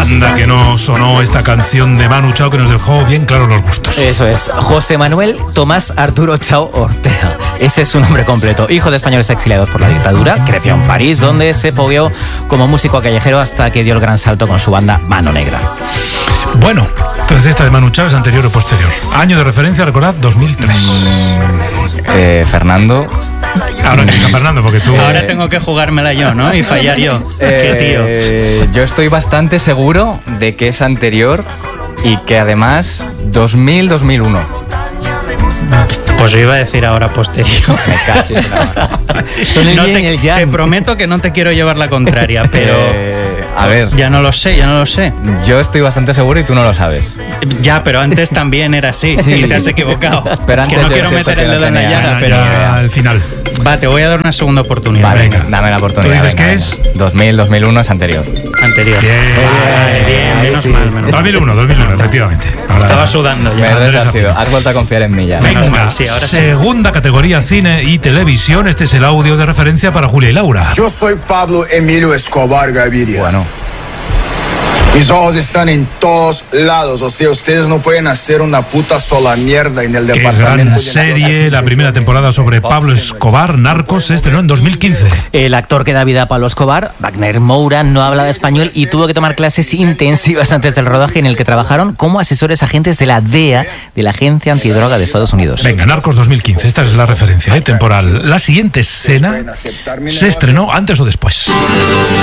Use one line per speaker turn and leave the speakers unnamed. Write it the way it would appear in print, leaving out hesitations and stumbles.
Anda que no sonó esta canción de Manu Chao que nos dejó bien claros los gustos.
Eso es, José Manuel Tomás Arturo Chao Ortega. Ese es su nombre completo. Hijo de españoles exiliados por la dictadura, creció en París, donde se fogueó como músico callejero hasta que dio el gran salto con su banda Mano Negra.
Bueno, entonces esta de Manu Chao es anterior o posterior. Año de referencia, recordad, 2003.
Fernando.
Ahora que diga Fernando, porque tú...
Ahora tengo que jugármela yo, ¿no? Y fallar yo. Qué tío.
Yo estoy bastante seguro de que es anterior y que además 2000-2001.
Pues yo iba a decir ahora posterior.
Me casi
Son el yin y el yang.
Te prometo que no te quiero llevar la contraria, pero...
a ver.
Ya no lo sé.
Yo estoy bastante seguro y tú no lo sabes.
Ya, pero antes también era así.
Sí.
Y te has equivocado.
Pero
que
antes
no
yo
quiero
pienso
meter
que
el
no
dedo en la
tenía
llaga,
ni
pero...
idea.
al final.
Va, te voy a dar una segunda oportunidad.
Vale,
venga.
dame la oportunidad.
¿Tú dices
venga,
que
venga. 2000-2001 es anterior.
Anterior.
Bien.
Vale, bien, menos mal.
2001, efectivamente. Ahora,
Estaba sudando
Me
ya.
he resarcido. Has vuelto a confiar en mí ya.
Menos
venga,
mal, sí, ahora sí.
segunda categoría, cine y televisión. Este es el audio de referencia para Julia y Laura.
Yo soy Pablo Emilio Escobar Gaviria.
Bueno.
Mis ojos están en todos lados. O sea, ustedes no pueden hacer una puta sola mierda en el
Qué
departamento.
gran
de
serie, la primera temporada sobre Pablo Escobar, Narcos, se estrenó en 2015.
El actor que da vida a Pablo Escobar, Wagner Moura, no hablaba español y tuvo que tomar clases intensivas antes del rodaje, en el que trabajaron como asesores agentes de la DEA, de la Agencia Antidroga de Estados Unidos.
Venga, Narcos 2015, esta es la referencia temporal. La siguiente escena se estrenó antes o después.